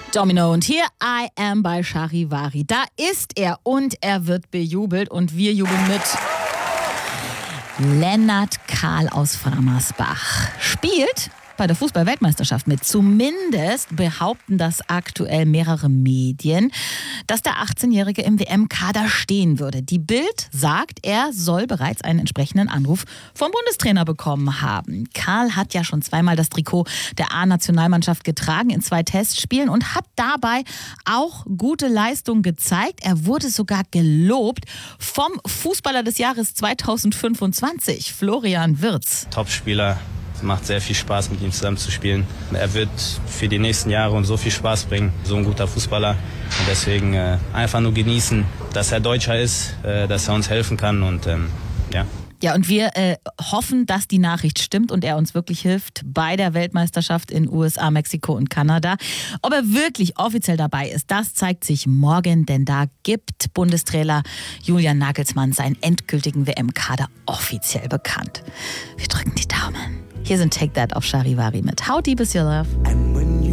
Domino und hier I Am bei Charivari. Da ist er und er wird bejubelt und wir jubeln mit. Lennart Kahl aus Farmersbach spielt bei der Fußball-Weltmeisterschaft mit. Zumindest behaupten das aktuell mehrere Medien, dass der 18-Jährige im WM-Kader stehen würde. Die Bild sagt, er soll bereits einen entsprechenden Anruf vom Bundestrainer bekommen haben. Kahl hat ja schon zweimal das Trikot der A-Nationalmannschaft getragen in 2 Testspielen und hat dabei auch gute Leistung gezeigt. Er wurde sogar gelobt vom Fußballer des Jahres 2025, Florian Wirtz. Topspieler. Es macht sehr viel Spaß, mit ihm zusammen zu spielen. Er wird für die nächsten Jahre uns so viel Spaß bringen, so ein guter Fußballer. Und deswegen einfach nur genießen, dass er Deutscher ist, dass er uns helfen kann und ja. Ja, und wir hoffen, dass die Nachricht stimmt und er uns wirklich hilft bei der Weltmeisterschaft in USA, Mexiko und Kanada. Ob er wirklich offiziell dabei ist, das zeigt sich morgen, denn da gibt Bundestrainer Julian Nagelsmann seinen endgültigen WM-Kader offiziell bekannt. Wir drücken die Daumen. Hier sind Take That auf Charivari mit How Deep Is Your Love?